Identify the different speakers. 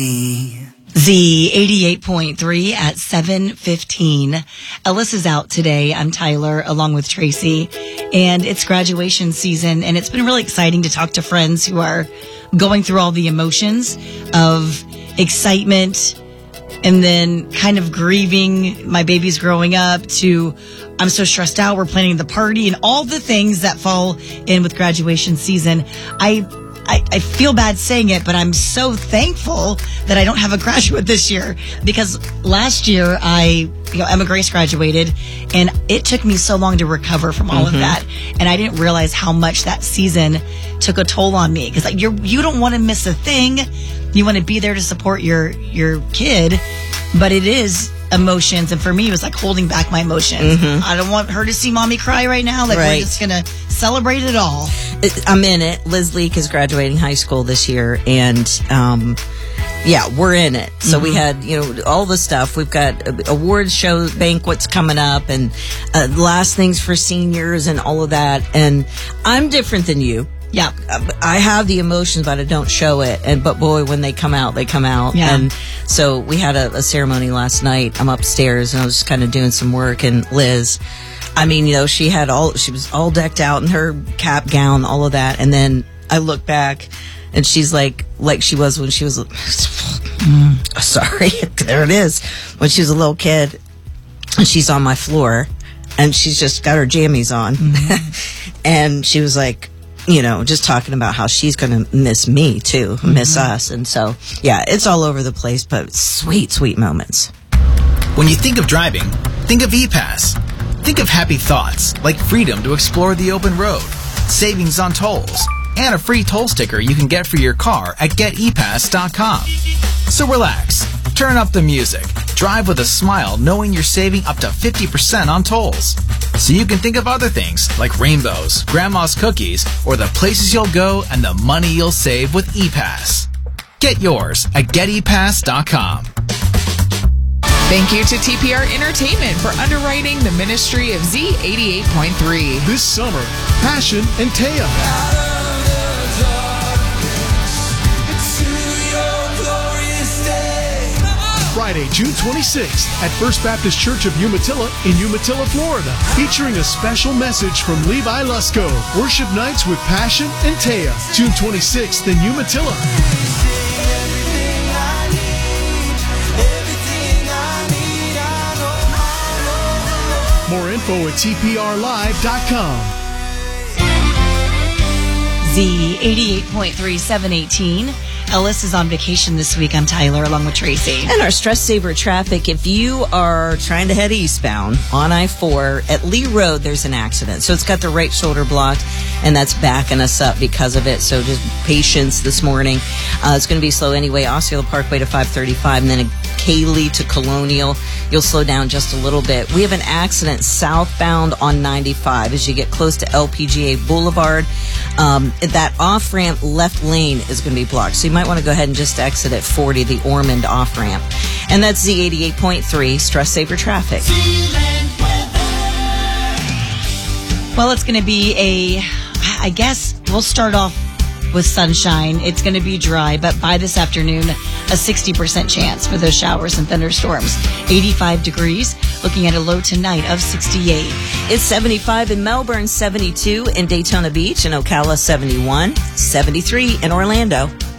Speaker 1: Z 88.3 at 7:15. Ellis is out today. I'm Tyler along with Tracy, and it's graduation season, and it's been really exciting to talk to friends who are going through all the emotions of excitement and then kind of grieving my baby's growing up to I'm so stressed out, we're planning the party and all the things that fall in with graduation season. I feel bad saying it, but I'm so thankful that I don't have a graduate this year, because last year Emma Grace graduated, and it took me so long to recover from all of that, and I didn't realize how much that season took a toll on me, because you don't want to miss a thing. You want to be there to support your kid, but it is emotions, and for me it was like holding back my emotions. I don't want her to see mommy cry right now. We're just gonna celebrate it all.
Speaker 2: I'm in it. Liz Leak is graduating high school this year, and we're in it. So we had all the stuff. We've got awards shows, banquets coming up, and last things for seniors and all of that. And I'm different than you.
Speaker 1: Yeah,
Speaker 2: I have the emotions, but I don't show it. But boy, when they come out, they come out.
Speaker 1: Yeah.
Speaker 2: And so we had a ceremony last night. I'm upstairs, and I was just kind of doing some work. And Liz, she was all decked out in her cap, gown, all of that. And then I look back, and she's like she was when she was. Sorry, there it is. When she was a little kid, and she's on my floor, and she's just got her jammies on, and she was like, just talking about how she's going to miss me too, miss us. And so, it's all over the place, but sweet, sweet moments.
Speaker 3: When you think of driving, think of ePass. Think of happy thoughts like freedom to explore the open road, savings on tolls, and a free toll sticker you can get for your car at getepass.com. So relax, turn up the music, drive with a smile knowing you're saving up to 50% on tolls. So you can think of other things like rainbows, grandma's cookies, or the places you'll go and the money you'll save with ePass. Get yours at getepass.com.
Speaker 4: Thank you to TPR Entertainment for underwriting the ministry of Z88.3.
Speaker 5: This summer, Passion and Taya. Friday, June 26th at First Baptist Church of Umatilla in Umatilla, Florida, featuring a special message from Levi Lusko. Worship nights with Passion and Taya, June 26th in Umatilla. More info at tprlive.com.
Speaker 1: Z 88.3, 718. Ellis is on vacation this week. I'm Tyler along with Tracy.
Speaker 2: And our stress saver traffic, if you are trying to head eastbound on I-4 at Lee Road, there's an accident. So it's got the right shoulder blocked, and that's backing us up because of it. So just patience this morning. It's going to be slow anyway. Osceola Parkway to 535, and then Cayley to Colonial. You'll slow down just a little bit. We have an accident southbound on 95 as you get close to LPGA Boulevard. That off-ramp left lane is going to be blocked. So you might want to go ahead and just exit at 40, the Ormond off-ramp. And that's Z88.3, Stress Saver Traffic.
Speaker 1: Well, it's going to be I guess we'll start off with sunshine. It's going to be dry, but by this afternoon, a 60% chance for those showers and thunderstorms. 85 degrees, looking at a low tonight of 68.
Speaker 2: It's 75 in Melbourne, 72 in Daytona Beach, and Ocala 71, 73 in Orlando.